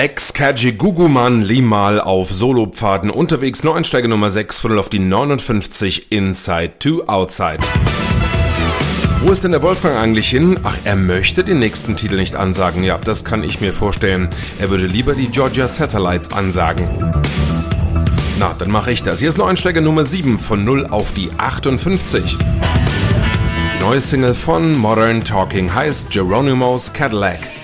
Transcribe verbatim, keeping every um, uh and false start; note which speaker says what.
Speaker 1: Ex-Kaji Guguman Limal auf Solopfaden unterwegs, Neueinsteiger Nummer sechs von null auf die neunundfünfzig, Inside to Outside. Wo ist denn der Wolfgang eigentlich hin? Ach, er möchte den nächsten Titel nicht ansagen. Ja, das kann ich mir vorstellen. Er würde lieber die Georgia Satellites ansagen. Na, dann mache ich das. Hier ist Neueinsteiger Nummer sieben von null auf die achtundfünfzig. Die neue Single von Modern Talking heißt Geronimo's Cadillac.